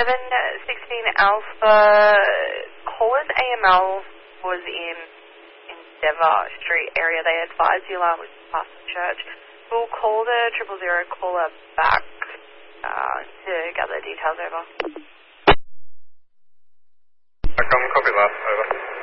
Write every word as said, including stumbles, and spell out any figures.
seven sixteen Alpha, callers A M L was in Endeavour Street area. They advised the alarm was past the church. We'll call the triple zero caller back uh, to gather details over. I come copy that, over.